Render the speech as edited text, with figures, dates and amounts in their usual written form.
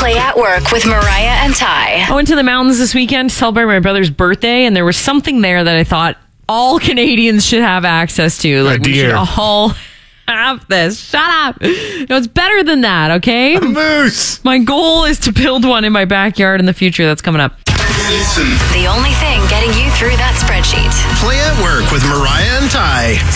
Play at Work with Mariah and Ty. I went to the mountains this weekend to celebrate my brother's birthday, and there was something there that I thought all Canadians should have access to. Like, we should all have this. Shut up. No, it's better than that, okay? A moose. My goal is to build one in my backyard in the future. That's coming up. The only thing getting you through that spreadsheet. Play at Work with Mariah and Ty.